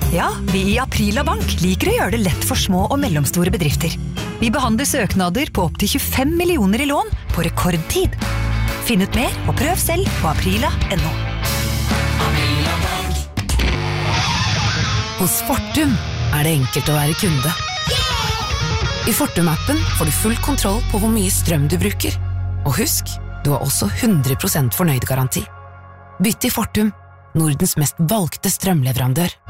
Ja, vi i Aprila Bank liker å gjøre det lett for små og mellomstore bedrifter. Vi behandler søknader på opp til 25 millioner i lån på rekordtid. Finn ut mer og prøv selv på aprila.no. Hos Fortum det enkelt å være kunde. I Fortum-appen får du full kontroll på hvor mye strøm du bruker. Og husk, du har også 100% fornøyd garanti. Bytt til Fortum, Nordens mest valgte strømleverandør.